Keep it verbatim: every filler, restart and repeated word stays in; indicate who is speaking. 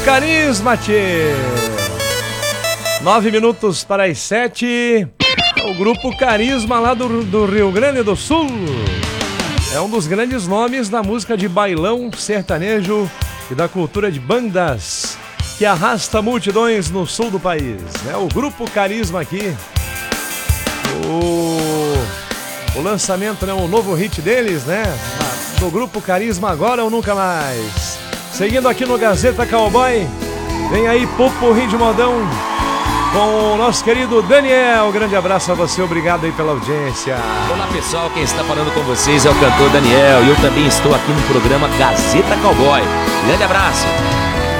Speaker 1: Carisma, tchê. Nove minutos para as sete. O Grupo Carisma lá do, do Rio Grande do Sul. É um dos grandes nomes da música de bailão sertanejo e da cultura de bandas que arrasta multidões no sul do país. É o Grupo Carisma aqui. O, o lançamento, né, um novo hit deles, né? Do Grupo Carisma, Agora ou Nunca Mais. Seguindo aqui no Gazeta Cowboy, vem aí Popurrí de Modão com o nosso querido Daniel. Grande abraço a você, obrigado aí pela audiência.
Speaker 2: Olá pessoal, quem está falando com vocês é o cantor Daniel e eu também estou aqui no programa Gazeta Cowboy. Grande abraço.